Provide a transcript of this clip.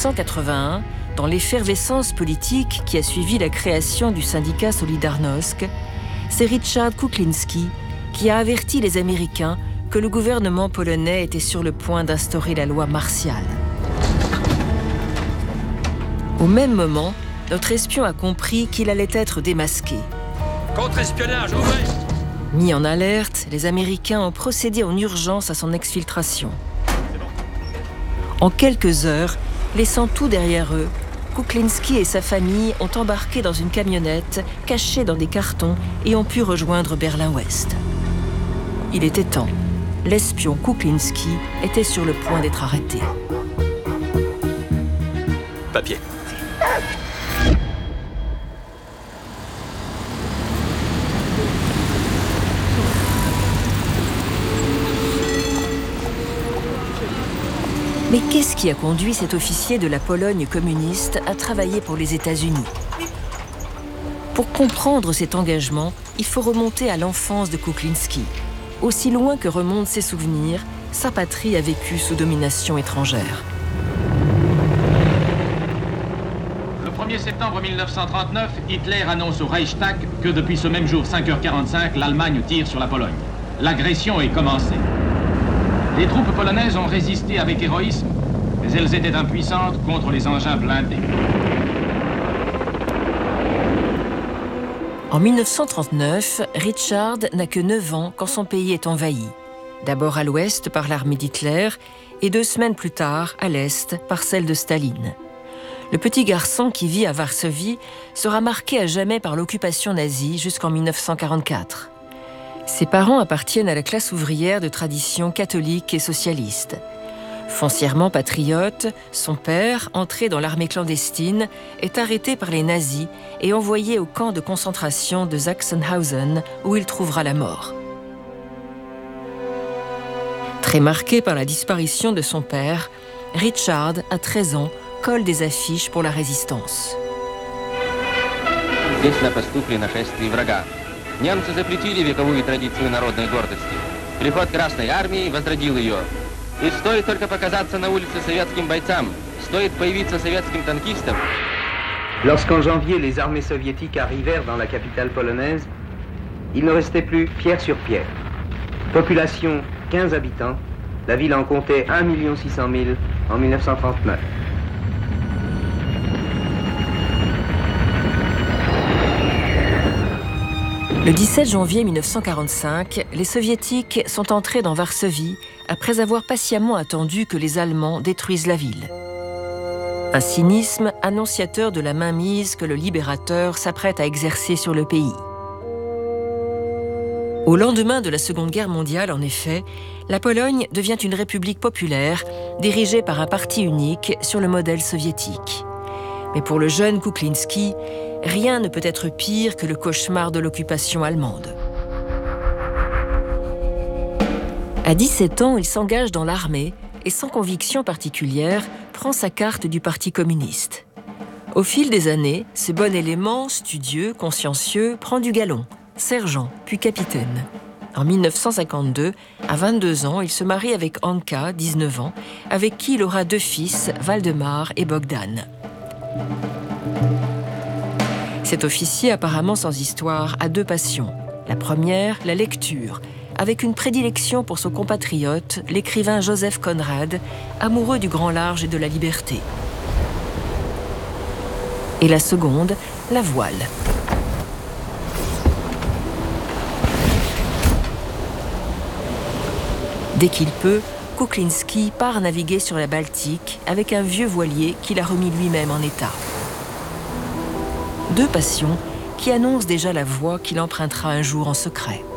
1981, dans l'effervescence politique qui a suivi la création du syndicat Solidarnosc, c'est Richard Kuklinski qui a averti les Américains que le gouvernement polonais était sur le point d'instaurer la loi martiale. Au même moment, notre espion a compris qu'il allait être démasqué. Contre-espionnage, ouvrez! Mis en alerte, les Américains ont procédé en urgence à son exfiltration. En quelques heures, laissant tout derrière eux, Kuklinski et sa famille ont embarqué dans une camionnette cachée dans des cartons et ont pu rejoindre Berlin-Ouest. Il était temps. L'espion Kuklinski était sur le point d'être arrêté. Papier. Mais qu'est-ce qui a conduit cet officier de la Pologne communiste à travailler pour les États-Unis? Pour comprendre cet engagement, il faut remonter à l'enfance de Kuklinski. Aussi loin que remontent ses souvenirs, sa patrie a vécu sous domination étrangère. Le 1er septembre 1939, Hitler annonce au Reichstag que depuis ce même jour, 5h45, l'Allemagne tire sur la Pologne. L'agression est commencée. Les troupes polonaises ont résisté avec héroïsme, mais elles étaient impuissantes contre les engins blindés. En 1939, Richard n'a que 9 ans quand son pays est envahi. D'abord à l'ouest par l'armée d'Hitler et 2 semaines plus tard à l'est par celle de Staline. Le petit garçon qui vit à Varsovie sera marqué à jamais par l'occupation nazie jusqu'en 1944. Ses parents appartiennent à la classe ouvrière de tradition catholique et socialiste. Foncièrement patriote, son père, entré dans l'armée clandestine, est arrêté par les nazis et envoyé au camp de concentration de Sachsenhausen où il trouvera la mort. Très marqué par la disparition de son père, Richard, à 13 ans, colle des affiches pour la résistance. Здесь на посту при нашествии врага. Немцы запретили вековую традицию народной гордости. Приход Красной Армии возродил ее. И стоит только показаться на улице советским бойцам, стоит появиться советским танкистам. Lorsqu'en janvier, les armées soviétiques arrivèrent dans la capitale polonaise, il ne restait plus pierre sur pierre. Population 15 habitants, la ville en comptait 1 600 000 en 1939. Le 17 janvier 1945, les Soviétiques sont entrés dans Varsovie après avoir patiemment attendu que les Allemands détruisent la ville. Un cynisme annonciateur de la mainmise que le libérateur s'apprête à exercer sur le pays. Au lendemain de la Seconde Guerre mondiale, en effet, la Pologne devient une république populaire dirigée par un parti unique sur le modèle soviétique. Mais pour le jeune Kuklinski, rien ne peut être pire que le cauchemar de l'occupation allemande. À 17 ans, il s'engage dans l'armée et sans conviction particulière, prend sa carte du Parti communiste. Au fil des années, ce bon élément, studieux, consciencieux, prend du galon, sergent, puis capitaine. En 1952, à 22 ans, il se marie avec Anka, 19 ans, avec qui il aura 2 fils, Valdemar et Bogdan. Cet officier apparemment sans histoire a 2 passions. La première, la lecture, avec une prédilection pour son compatriote, l'écrivain Joseph Conrad, amoureux du grand large et de la liberté. Et la seconde, la voile. Dès qu'il peut, Kuklinski part naviguer sur la Baltique avec un vieux voilier qu'il a remis lui-même en état. 2 passions qui annoncent déjà la voie qu'il empruntera un jour en secret.